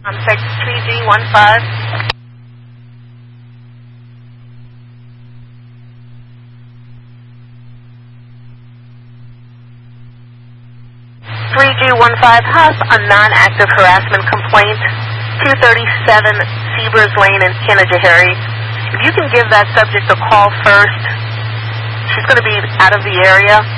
Contact 3G15. 3G15 has a non-active harassment complaint, 237 Seabers Lane in Canajoharie. If you can give that subject a call first, she's going to be out of the area.